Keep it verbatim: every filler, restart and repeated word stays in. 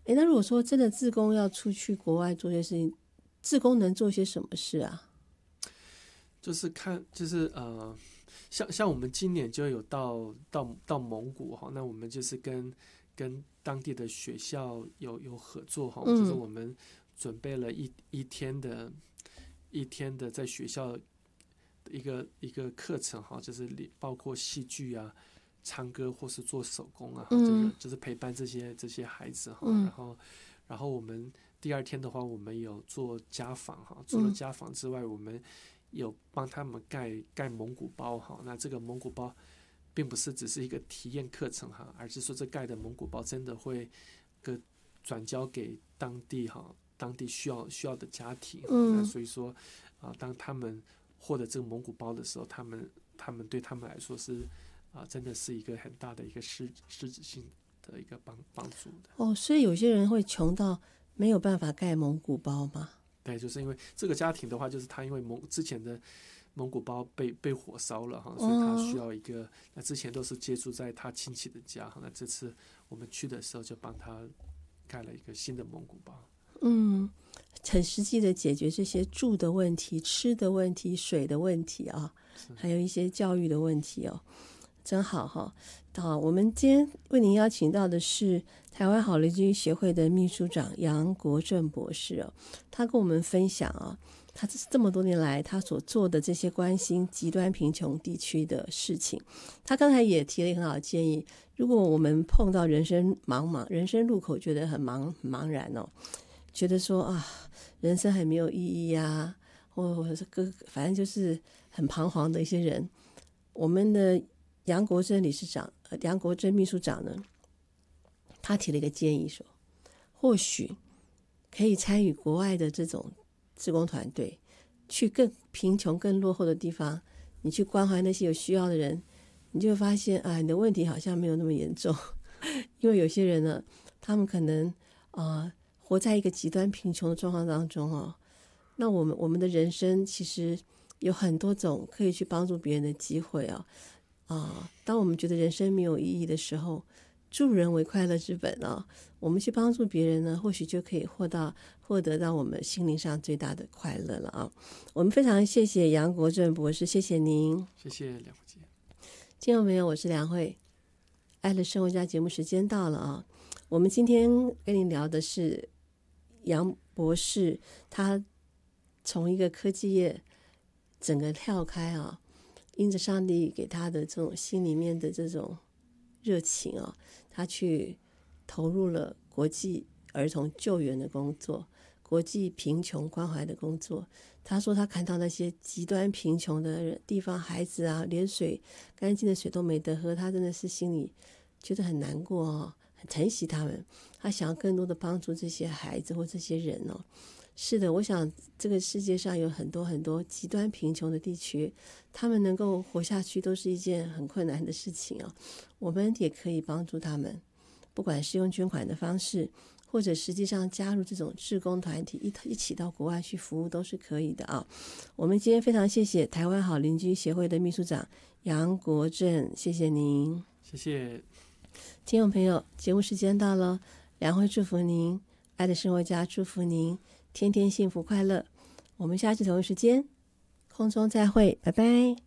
诶，那如果说真的志工要出去国外做些事情，志工能做些什么事啊？ 就是看，就是呃，像像我们今年就有到到到蒙古哈，那我们就是跟跟当地的学校有有合作哈，就是嗯我们准备了一一天的一天的在学校一个一个课程哈，就是包括戏剧啊、唱歌或是做手工啊，这嗯个就是陪伴这些这些孩子哈。 嗯然后然后我们第二天的话，我们有做家访哈，除了嗯家访之外，我们有帮他们盖盖蒙古包哈。那这个蒙古包并不是只是一个体验课程哈，而是说这盖的蒙古包真的会个转交给当地哈当地需要需要的家庭。 嗯那所以说啊、呃，当他们获得这个蒙古包的时候，他们他们对他们来说是啊、呃，真的是一个很大的一个实实质性的一个帮帮助的。 哦，所以有些人会穷到没有办法盖蒙古包吗？ 对，就是因为这个家庭的话，就是他因为蒙之前的蒙古包被被火烧了哈，所以他需要一个。哦、那之前都是借住在他亲戚的家，那这次我们去的时候就帮他盖了一个新的蒙古包。 嗯，很实际的解决这些住的问题、吃的问题、水的问题啊，还有一些教育的问题哦，真好哈。好，我们今天为您邀请到的是台湾好邻居协会的秘书长杨国正博士哦，他跟我们分享啊，他这么多年来他所做的这些关心极端贫穷地区的事情。他刚才也提了一个很好的建议，如果我们碰到人生茫茫、人生路口觉得很茫茫然哦，觉得说啊，人生很没有意义啊，或者是各反正就是很彷徨的一些人，我们的杨国正理事长、呃、杨国正秘书长呢，他提了一个建议说，或许可以参与国外的这种志工团队，去更贫穷、更落后的地方，你去关怀那些有需要的人，你就会发现啊，你的问题好像没有那么严重，因为有些人呢，他们可能啊。呃活在一个极端贫穷的状况当中哦，那我们我们的人生其实有很多种可以去帮助别人的机会啊、哦、啊、呃！当我们觉得人生没有意义的时候，助人为快乐之本啊、哦，我们去帮助别人呢，或许就可以获到获得到我们心灵上最大的快乐了啊！我们非常谢谢杨国正博士，谢谢您， 谢谢梁慧姐。 听众朋友，我是梁慧，爱的生活家节目时间到了啊！我们今天跟你聊的是杨博士，他从一个科技业整个跳开啊，因着上帝给他的这种心里面的这种热情啊，他去投入了国际儿童救援的工作，国际贫穷关怀的工作。他说他看到那些极端贫穷的地方，孩子啊，连水干净的水都没得喝，他真的是心里觉得很难过哦，很疼惜他们，他想要更多的帮助这些孩子或这些人哦。是的，我想这个世界上有很多很多极端贫穷的地区，他们能够活下去都是一件很困难的事情哦。我们也可以帮助他们，不管是用捐款的方式，或者实际上加入这种志工团体，一一起到国外去服务都是可以的啊。我们今天非常谢谢台湾好邻居协会的秘书长杨国正，谢谢您。 谢谢听众朋友，节目时间到了，梁慧祝福您，爱的生活家祝福您天天幸福快乐。我们下次同一时间空中再会，拜拜。